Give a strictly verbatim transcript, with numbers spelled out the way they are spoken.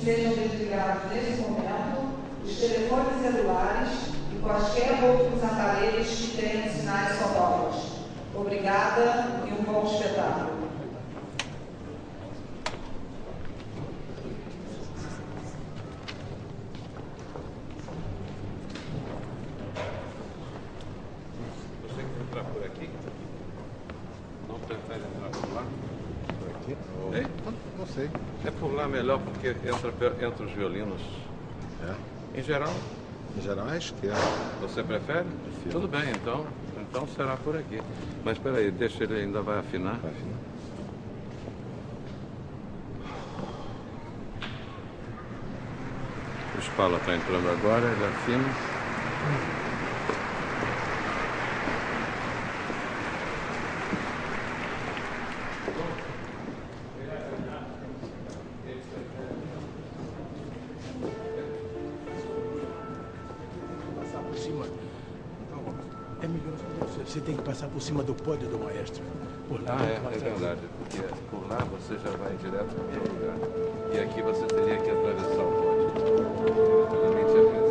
sejam desligados nesse momento os telefones celulares e quaisquer outros aparelhos que tenham sinais sonoros. Obrigada e um bom espetáculo. Você quer entrar por aqui? Não prefere entrar por lá? Por aqui? Ei? Não, não sei. É por lá melhor, porque entra, entra os violinos. É. Em geral, Em geral é à esquerda. você prefere? Prefiro. Tudo bem, então. Então será por aqui. Mas espera aí, deixa ele ainda vai afinar. Vai afinar. O Spala está entrando agora, ele afina. Passar por cima. É melhor. Você tem que passar por cima do pódio do maestro. Por lá. Ah, é, é verdade, porque por lá você já vai direto para o lugar. E aqui você teria que atravessar o pódio. Naturalmente é